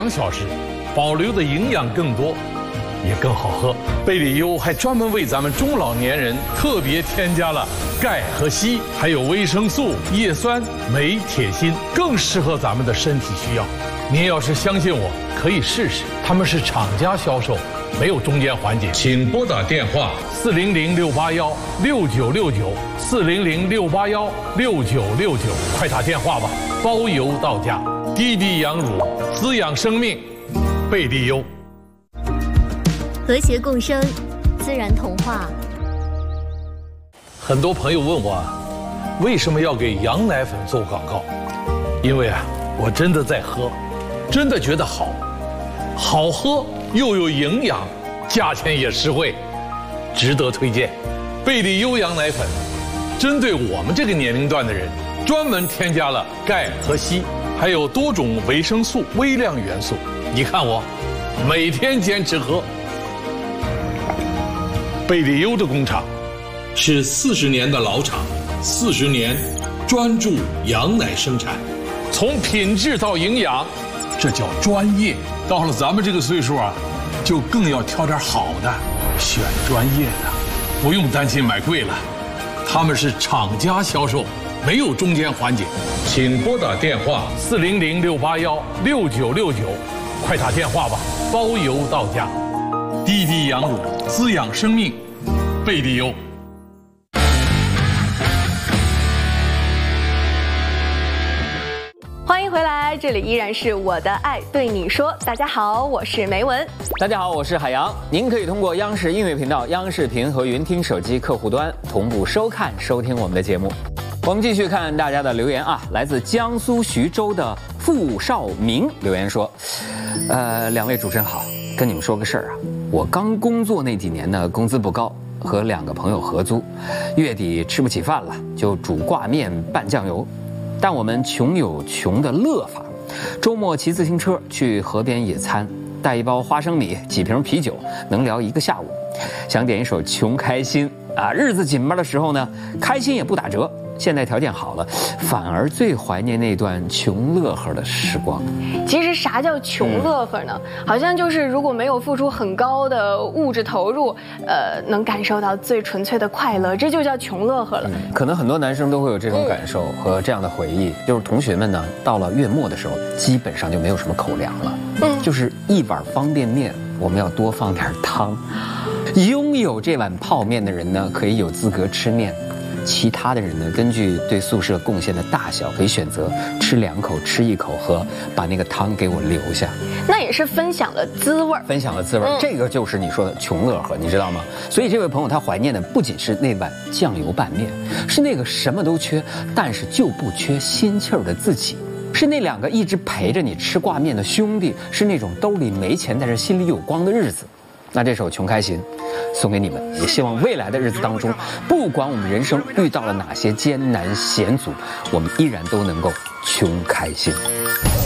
2小时，保留的营养更多，也更好喝。贝里优还专门为咱们中老年人特别添加了钙和硒，还有维生素、叶酸、镁、铁、锌，更适合咱们的身体需要。您要是相信我，可以试试。他们是厂家销售，没有中间环节。请拨打电话400-681-6969，400-681-6969，快打电话吧，包邮到家。滴滴羊乳，滋养生命，贝利优。 和谐共生，自然童话。 很多朋友问我，为什么要给羊奶粉做广告？因为我真的在喝，真的觉得好喝又有营养，价钱也实惠，值得推荐。贝利优羊奶粉针对我们这个年龄段的人，专门添加了钙和硒，还有多种维生素、微量元素。你看我每天坚持喝。贝利优的工厂是40年的老厂，40年专注羊奶生产，从品质到营养，这叫专业。到了咱们这个岁数就更要挑点好的，选专业的，不用担心买贵了。他们是厂家销售，没有中间环节。请拨打电话400-681-6969，快打电话吧，包邮到家。滴滴羊乳，滋养生命，贝利优。 欢迎回来，这里依然是我的爱对你说。大家好，我是梅文。 大家好，我是海洋。您可以通过央视音乐频道、央视频和云听手机客户端同步收看、收听我们的节目。我们继续看大家的留言来自江苏徐州的傅少明留言说，两位主持人好，跟你们说个事儿我刚工作那几年呢，工资不高，和2个朋友合租，月底吃不起饭了，就煮挂面拌酱油。但我们穷有穷的乐法，周末骑自行车去河边野餐，带一包花生米、几瓶啤酒，能聊1个下午。想点一首《穷开心》日子紧巴的时候呢，开心也不打折。现在条件好了，反而最怀念那段穷乐呵的时光。 其实啥叫穷乐呵呢？好像就是如果没有付出很高的物质投入，能感受到最纯粹的快乐，这就叫穷乐呵了。 可能很多男生都会有这种感受和这样的回忆，就是同学们呢，到了月末的时候，基本上就没有什么口粮了，就是一碗方便面，我们要多放点汤。拥有这碗泡面的人呢，可以有资格吃面。其他的人呢，根据对宿舍贡献的大小，可以选择吃2口、吃1口和把那个汤给我留下。 那也是分享了滋味， 这个就是你说的穷乐呵，你知道吗？所以这位朋友他怀念的不仅是那碗酱油拌面，是那个什么都缺，但是就不缺心气儿的自己，是那2个一直陪着你吃挂面的兄弟，是那种兜里没钱但是心里有光的日子。那这首《穷开心》送给你们，也希望未来的日子当中，不管我们人生遇到了哪些艰难险阻，我们依然都能够穷开心。